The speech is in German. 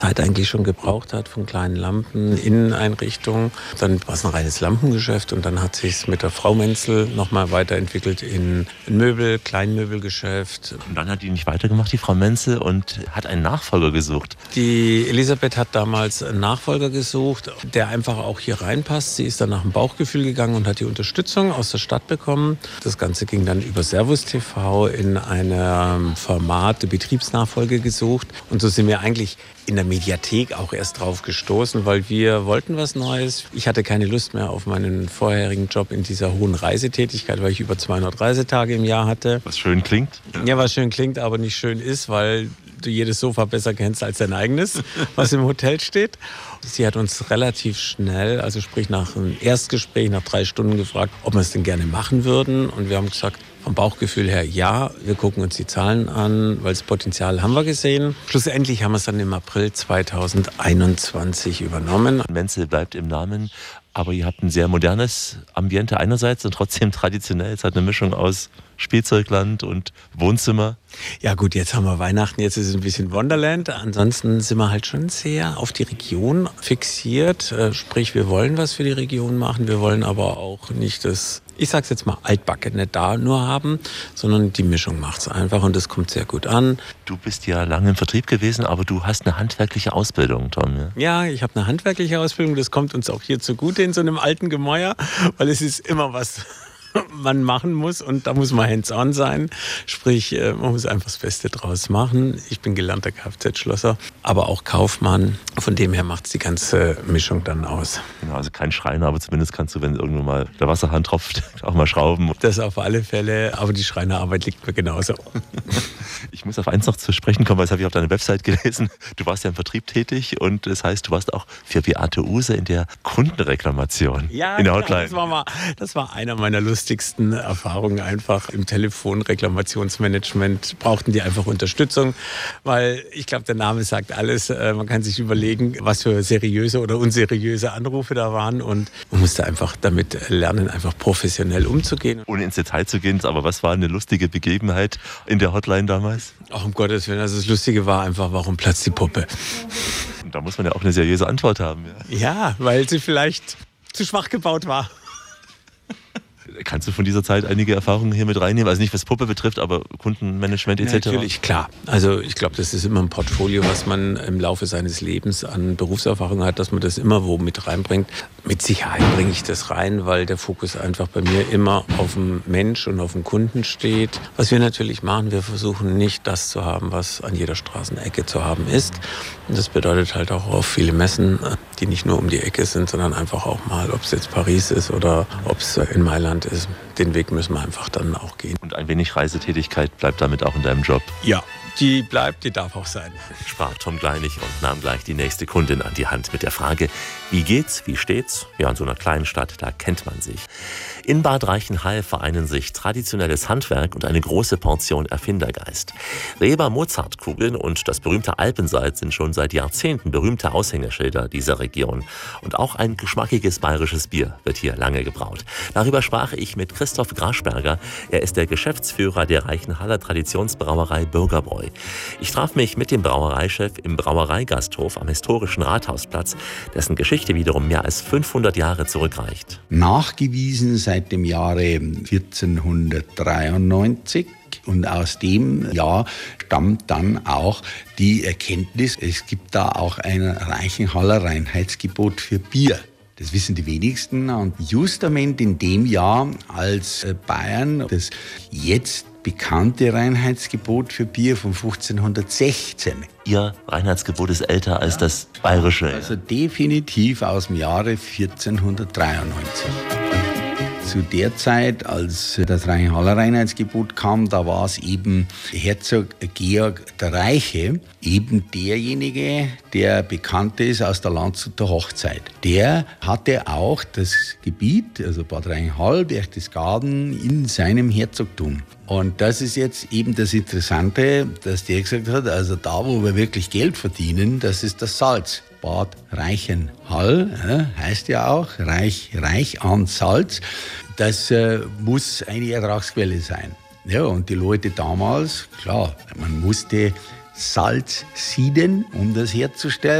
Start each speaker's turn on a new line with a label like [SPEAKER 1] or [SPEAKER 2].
[SPEAKER 1] Zeit eigentlich schon gebraucht hat, von kleinen Lampen, Inneneinrichtungen. Dann war es ein reines Lampengeschäft und dann hat sich es mit der Frau Menzel nochmal weiterentwickelt in ein Kleinmöbelgeschäft.
[SPEAKER 2] Und dann hat die nicht weitergemacht, die Frau Menzel, und hat einen Nachfolger gesucht.
[SPEAKER 1] Die Elisabeth hat damals einen Nachfolger gesucht, der einfach auch hier reinpasst. Sie ist dann nach dem Bauchgefühl gegangen und hat die Unterstützung aus der Stadt bekommen. Das Ganze ging dann über Servus TV in einem Format Betriebsnachfolge gesucht. Und so sind wir eigentlich in der Mediathek auch erst drauf gestoßen, weil wir wollten was Neues. Ich hatte keine Lust mehr auf meinen vorherigen Job in dieser hohen Reisetätigkeit, weil ich über 200 Reisetage im Jahr hatte.
[SPEAKER 2] Was schön klingt.
[SPEAKER 1] Ja, was schön klingt, aber nicht schön ist, weil du jedes Sofa besser kennst als dein eigenes, was im Hotel steht. Sie hat uns relativ schnell, also sprich nach einem Erstgespräch, nach 3 Stunden gefragt, ob wir es denn gerne machen würden. Und wir haben gesagt, vom Bauchgefühl her ja, wir gucken uns die Zahlen an, weil das Potenzial haben wir gesehen. Schlussendlich haben wir es dann im April 2021 übernommen.
[SPEAKER 2] Menzel bleibt im Namen, aber ihr habt ein sehr modernes Ambiente einerseits und trotzdem traditionell. Es hat eine Mischung aus Spielzeugland und Wohnzimmer.
[SPEAKER 1] Ja gut, jetzt haben wir Weihnachten, jetzt ist es ein bisschen Wonderland. Ansonsten sind wir halt schon sehr auf die Region fixiert. Sprich, wir wollen was für die Region machen, wir wollen aber auch nicht das, ich sag's jetzt mal, Altbackene da nur haben, sondern die Mischung macht's einfach und das kommt sehr gut an.
[SPEAKER 2] Du bist ja lange im Vertrieb gewesen, aber du hast eine handwerkliche Ausbildung, Tom.
[SPEAKER 1] Ja, ich habe eine handwerkliche Ausbildung, das kommt uns auch hier zugute in so einem alten Gemäuer, weil es ist immer was man machen muss und da muss man hands-on sein. Sprich, man muss einfach das Beste draus machen. Ich bin gelernter Kfz-Schlosser, aber auch Kaufmann. Von dem her macht es die ganze Mischung dann aus.
[SPEAKER 2] Genau, also kein Schreiner, aber zumindest kannst du, wenn irgendwo mal der Wasserhahn tropft, auch mal schrauben.
[SPEAKER 1] Das auf alle Fälle, aber die Schreinerarbeit liegt mir genauso.
[SPEAKER 2] Ich muss auf eins noch zu sprechen kommen, weil das habe ich auf deiner Website gelesen. Du warst ja im Vertrieb tätig und das heißt, du warst auch für Beate Uhse in der Kundenreklamation in der Hotline.
[SPEAKER 1] Das war einer meiner lustigsten Erfahrungen einfach im Telefonreklamationsmanagement. Brauchten die einfach Unterstützung, weil ich glaube, der Name sagt alles. Man kann sich überlegen, was für seriöse oder unseriöse Anrufe da waren und man musste einfach damit lernen, einfach professionell umzugehen.
[SPEAKER 2] Ohne ins Detail zu gehen, aber was war eine lustige Begebenheit in der Hotline damals?
[SPEAKER 1] Ach, um Gottes Willen, also das Lustige war einfach, warum platzt die Puppe?
[SPEAKER 2] Und da muss man ja auch eine seriöse Antwort haben.
[SPEAKER 1] Ja, weil sie vielleicht zu schwach gebaut war.
[SPEAKER 2] Kannst du von dieser Zeit einige Erfahrungen hier mit reinnehmen? Also nicht was Puppe betrifft, aber Kundenmanagement etc.?
[SPEAKER 1] Natürlich, klar. Also ich glaube, das ist immer ein Portfolio, was man im Laufe seines Lebens an Berufserfahrung hat, dass man das immer wo mit reinbringt. Mit Sicherheit bringe ich das rein, weil der Fokus einfach bei mir immer auf dem Mensch und auf dem Kunden steht. Was wir natürlich machen, wir versuchen nicht das zu haben, was an jeder Straßenecke zu haben ist. Und das bedeutet halt auch auf viele Messen, die nicht nur um die Ecke sind, sondern einfach auch mal, ob es jetzt Paris ist oder ob es in Mailand ist. Den Weg müssen wir einfach dann auch gehen.
[SPEAKER 2] Und ein wenig Reisetätigkeit bleibt damit auch in deinem Job?
[SPEAKER 1] Ja, die bleibt, die darf auch sein.
[SPEAKER 2] Sprach Tom Gleinig und nahm gleich die nächste Kundin an die Hand mit der Frage, wie geht's, wie steht's? Ja, in so einer kleinen Stadt, da kennt man sich. In Bad Reichenhall vereinen sich traditionelles Handwerk und eine große Portion Erfindergeist. Reber-Mozart-Kugeln und das berühmte Alpensalz sind schon seit Jahrzehnten berühmte Aushängeschilder dieser Region. Und auch ein geschmackiges bayerisches Bier wird hier lange gebraut. Darüber sprach ich mit Christoph Graschberger. Er ist der Geschäftsführer der Reichenhaller Traditionsbrauerei Bürgerbräu. Ich traf mich mit dem Brauereichef im Brauereigasthof am historischen Rathausplatz, dessen Geschichte wiederum mehr als 500 Jahre zurückreicht.
[SPEAKER 3] Nachgewiesen seit dem Jahre 1493. Und aus dem Jahr stammt dann auch die Erkenntnis, es gibt da auch ein Reichenhaller Reinheitsgebot für Bier. Das wissen die wenigsten. Und justament in dem Jahr, als Bayern das jetzt bekannte Reinheitsgebot für Bier von 1516.
[SPEAKER 2] Ihr Reinheitsgebot ist älter als das bayerische.
[SPEAKER 3] Also definitiv aus dem Jahre 1493. Zu der Zeit, als das Reichenhaller Reinheitsgebot kam, da war es eben Herzog Georg der Reiche, eben derjenige, der bekannt ist aus der Landshuter Hochzeit. Der hatte auch das Gebiet, also Bad Reichenhall, Berchtesgaden, in seinem Herzogtum. Und das ist jetzt eben das Interessante, dass der gesagt hat, also da, wo wir wirklich Geld verdienen, das ist das Salz. Bad Reichenhall, heißt ja auch, reich an Salz. Das muss eine Ertragsquelle sein. Ja, und die Leute damals, klar, man musste Salz sieden, um das herzustellen.